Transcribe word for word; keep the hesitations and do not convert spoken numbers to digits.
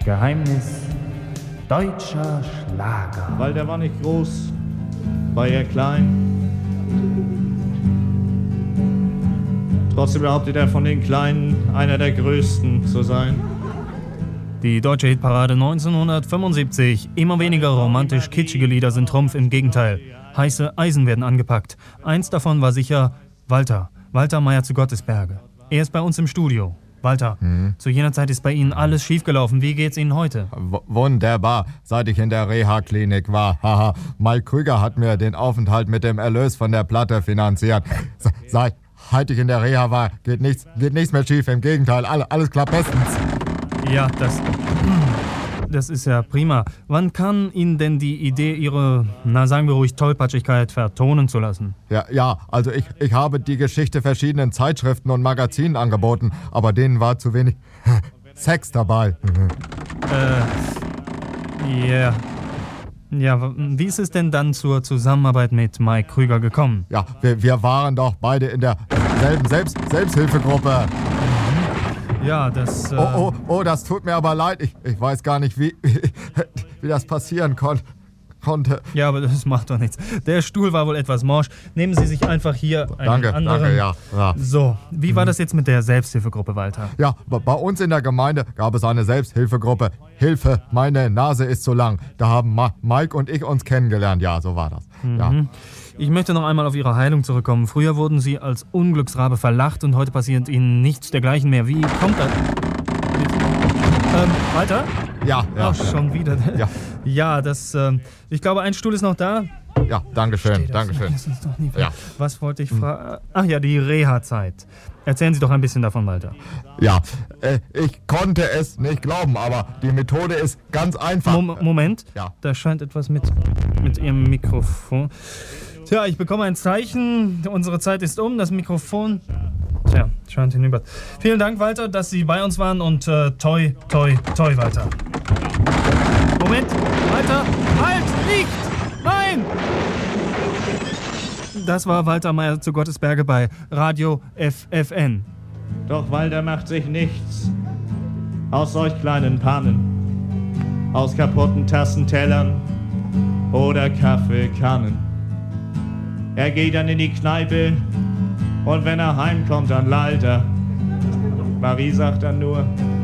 Geheimnis deutscher Schlager. Weil der war nicht groß, war eher klein. Trotzdem behauptet er von den Kleinen, einer der Größten zu sein. Die deutsche Hitparade neunzehnhundertfünfundsiebzig. Immer weniger romantisch kitschige Lieder sind Trumpf, im Gegenteil. Heiße Eisen werden angepackt. Eins davon war sicher Walter. Walter Meier zu Gottesberge. Er ist bei uns im Studio. Walter, hm. zu jener Zeit ist bei Ihnen alles schiefgelaufen. Wie geht's Ihnen heute? W- wunderbar, seit ich in der Reha-Klinik war. Haha, Mike Krüger hat mir den Aufenthalt mit dem Erlös von der Platte finanziert. Se- seit seit ich in der Reha war, geht nichts, geht nichts mehr schief. Im Gegenteil, alle, alles klappt bestens. Ja, das, das ist ja prima. Wann kam Ihnen denn die Idee, Ihre, na sagen wir ruhig, Tollpatschigkeit vertonen zu lassen? Ja, ja, also ich, ich habe die Geschichte verschiedenen Zeitschriften und Magazinen angeboten, aber denen war zu wenig Sex dabei. Äh, ja. Ja, w- wie ist es denn dann zur Zusammenarbeit mit Mike Krüger gekommen? Ja, wir, wir waren doch beide in derselben Selbst, Selbsthilfegruppe. Ja, das... Äh, Oh, oh, oh, das tut mir aber leid. Ich, ich weiß gar nicht, wie, wie, wie das passieren kon- konnte. Ja, aber das macht doch nichts. Der Stuhl war wohl etwas morsch. Nehmen Sie sich einfach hier einen Danke, anderen... danke, ja, ja. So, wie war das jetzt mit der Selbsthilfegruppe, Walter? Ja, b- bei uns in der Gemeinde gab es eine Selbsthilfegruppe. Hilfe, meine Nase ist zu lang. Da haben Ma- Mike und ich uns kennengelernt. Ja, so war das. Mhm. Ja. Ich möchte noch einmal auf Ihre Heilung zurückkommen. Früher wurden Sie als Unglücksrabe verlacht und heute passiert Ihnen nichts dergleichen mehr. Wie kommt das? Ähm, Walter? Ja, ja. Ach, schon wieder. Ja. Ja, das, ähm, ich glaube, ein Stuhl ist noch da. Ja, danke schön, danke schön. Das ist doch nie Ja. Was wollte ich fragen? Ach ja, die Reha-Zeit. Erzählen Sie doch ein bisschen davon, Walter. Ja, äh, ich konnte es nicht glauben, aber die Methode ist ganz einfach. Mom- Moment, Ja. da scheint etwas mit, mit Ihrem Mikrofon. Tja, ich bekomme ein Zeichen. Unsere Zeit ist um. Das Mikrofon... Tja, scheint hinüber. Vielen Dank, Walter, dass Sie bei uns waren und äh, toi, toi, toi, Walter. Moment, Walter, halt, liegt! Nein! Das war Walter Meier zu Gottesberge bei Radio F F N. Doch Walter macht sich nichts aus solch kleinen Pannen, aus kaputten Tassentellern oder Kaffeekannen. Er geht dann in die Kneipe und wenn er heimkommt, dann lallt er. Marie sagt dann nur,